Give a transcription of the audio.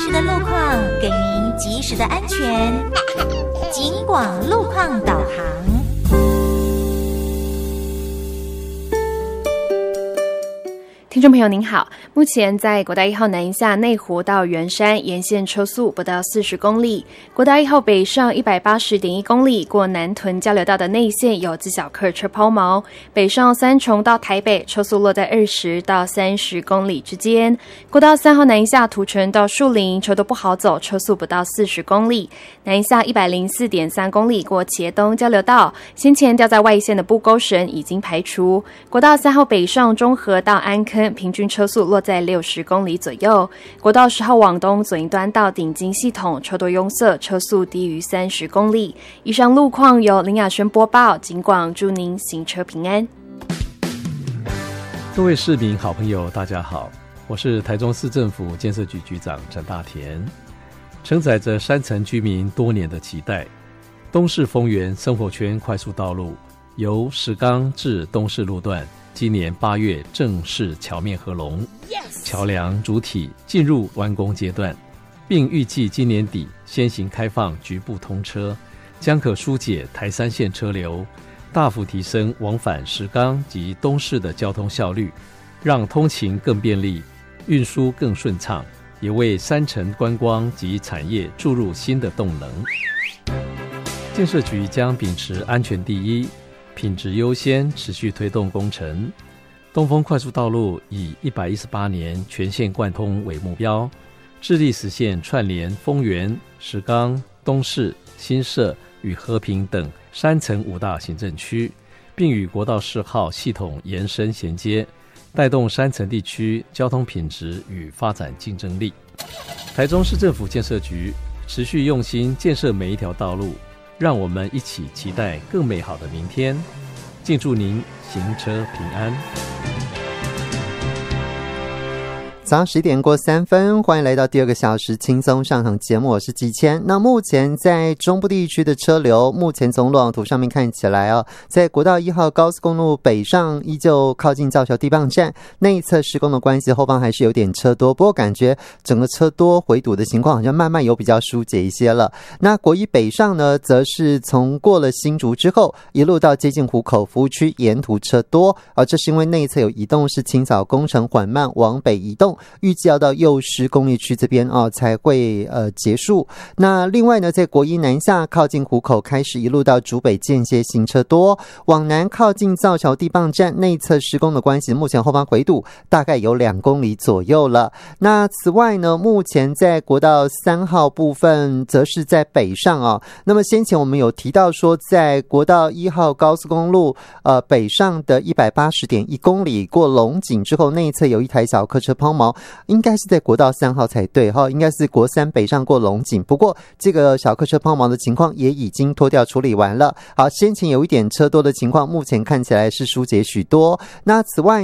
时的路况，给您及时的安全。警广路况导航。 听众朋友您好，目前在国道1号南一下内湖到圆山沿线车速不到40公里，国道1号北上 180.1 公里过南屯交流道的内线有自小客车抛锚，北上三重到台北车速落在20到30公里之间，国道3号南一下土城到树林车都不好走，车速不到40公里，南一下 104.3 公里过茄东交流道，先前掉在外线的布钩绳已经排除，国道3号北上中和到安坑平均车速落在60公里左右，国道10号往东左营端到顶金系统车多拥塞，车速低于30公里。以上路况由林雅轩播报，警广祝您行车平安。 各位市民好朋友大家好，我是台中市政府建设局局长陈大田。承载着山城居民多年的期待，东势丰原生活圈快速道路由石冈至东势路段今年8月正式桥面合龙，桥梁主体进入完工阶段，并预计今年底先行开放局部通车，将可疏解台3线车流，大幅提升往返石冈及东势的交通效率，让通勤更便利，运输更顺畅，也为山城观光及产业注入新的动能。建设局将秉持安全第一、品质优先，持续推动工程。东丰快速道路以118年全线贯通为目标，致力实现串联丰原、石冈、东势、新社与和平等山城5大行政区，并与国道10号系统延伸衔接，带动山城地区交通品质与发展竞争力。台中市政府建设局持续用心建设每一条道路，让我们一起期待更美好的明天。敬祝您行车平安。 早上11点过3分，欢迎来到第2个小时轻松上行节目，我是季谦。那目前在中部地区的车流，目前从路网图上面看起来在国道1号高速公路北上依旧靠近造桥地磅站那一侧施工的关系，后方还是有点车多，不过感觉整个车多回堵的情况好像慢慢有比较疏解一些了。那国一北上呢，则是从过了新竹之后，一路到接近湖口服务区，沿途车多，这是因为内侧有移动式清扫工程缓慢往北移动，预计要到幼师工业区这边才会结束。那另外呢，在国一南下靠近湖口开始一路到竹北间歇行车多，往南靠近造桥地磅站内侧施工的关系，目前后方回堵大概有2公里左右了。那此外呢，目前在国道3号部分则是在北上那么先前我们有提到说，在国道1号高速公路北上的 180.1 公里过龙井之后，内侧有一台小客车抛锚，应该是在国道3号才对应该是国3北上过龙井，不过这个小客车抛锚的情况也已经拖吊处理完了。好，先前有一点车多的情况，目前看起来是疏解许多。那此外